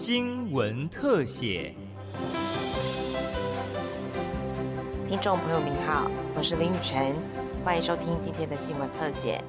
新闻特写。 听众朋友您好，我是林雨晨，欢迎收听今天的新闻特写。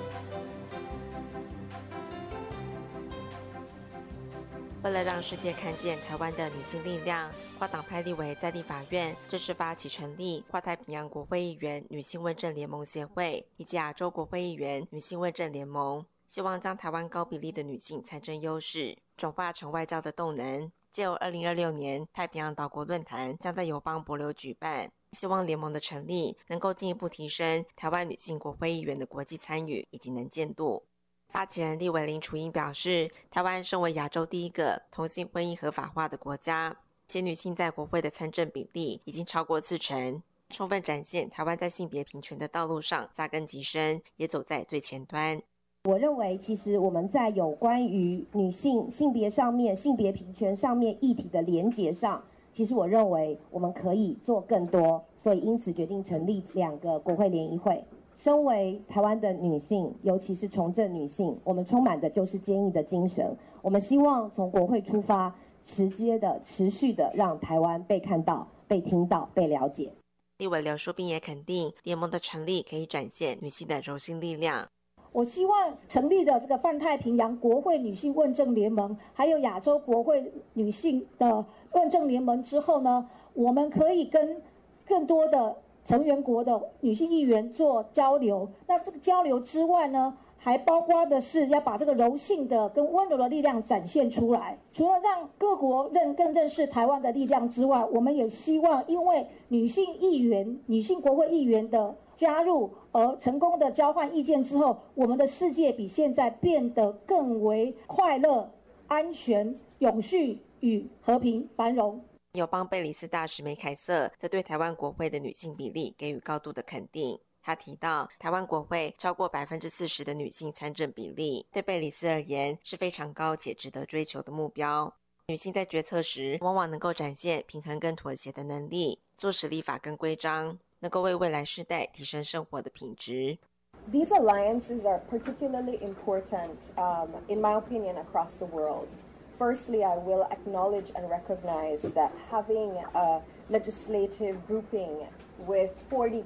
为了让世界看见台湾的女性力量，跨党派立委在立法院正式发起成立跨太平洋国会议员女性问政联盟协会以及亚洲国会议员女性问政联盟，希望将台湾高比例的女性参政优势转化成外交的动能。藉由2026年太平洋岛国论坛将在友邦帛琉举办，希望联盟的成立能够进一步提升台湾女性国会议员的国际参与以及能见度。发起人立委林楚英表示，台湾身为亚洲第一个同性婚姻合法化的国家，且女性在国会的参政比例已经超过40%，充分展现台湾在性别平权的道路上扎根极深，也走在最前端。 我认为其实我们在有关于女性性别上面、性别平权上面议题的连结上，其实我认为我们可以做更多，所以因此决定成立2个国会联谊会。身为台湾的女性，尤其是从政女性，我们充满的就是坚毅的精神。我们希望从国会出发，直接的、持续的让台湾被看到、被听到、被了解。 立委刘淑彬也肯定，联盟的成立可以展现女性的柔性力量。 我希望成立的这个泛太平洋国会女性问政联盟，还有亚洲国会女性的问政联盟之后呢，我们可以跟更多的成员国的女性议员做交流。那这个交流之外呢，还包括的是要把这个柔性的跟温柔的力量展现出来。除了让各国更认识台湾的力量之外，我们也希望因为女性议员、女性国会议员的加入而成功的交换意见之后，我们的世界比现在变得更为快乐、安全、永续与和平繁荣。 友邦贝里斯大使梅凯瑟则对台湾国会的女性比例给予高度的肯定。他提到，台湾国会超过40%的女性参政比例，对贝里斯而言是非常高且值得追求的目标。女性在决策时往往能够展现平衡跟妥协的能力，做实立法跟规章，能够为未来世代提升生活的品质。 These alliances are particularly important, in my opinion, across the world. Firstly, I will acknowledge and recognize that having a legislative grouping with 40%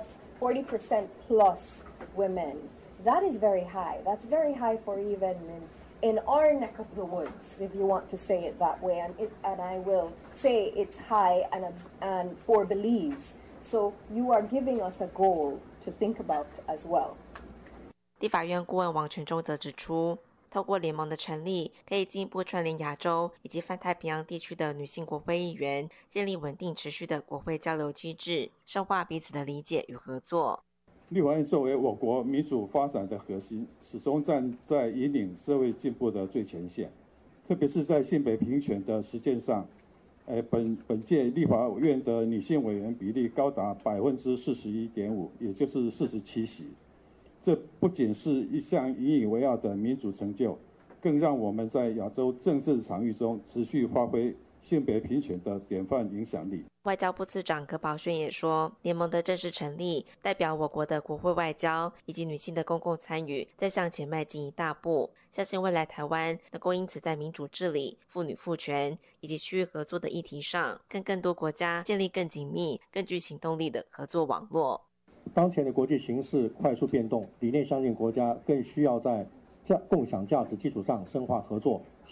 plus women, that is very high. That's very high for even in our neck of the woods, if you want to say it that way. And I will say it's high and for Belize. So you are giving us a goal to think about as well. 立法院顾问王全忠则指出，透过联盟的成立，可以进一步串联亚洲以及泛太平洋地区的女性国会议员，建立稳定持续的国会交流机制，深化彼此的理解与合作。 立法院作为我国民主发展的核心，始终站在引领社会进步的最前线，特别是在性别平权的实践上。本届立法院的女性委员比例高达41.5%，也就是47席。这不仅是一项引以为傲的民主成就，更让我们在亚洲政治场域中持续发挥性别平权的典范影响力。 外交部次长葛宝轩也说，联盟的正式成立，代表我国的国会外交以及女性的公共参与再向前迈进一大步，相信未来台湾能够因此在民主治理、妇女赋权以及区域合作的议题上，跟更多国家建立更紧密、更具行动力的合作网络。 当前的国际形势快速变动，理念相近国家更需要在共享价值基础上深化合作，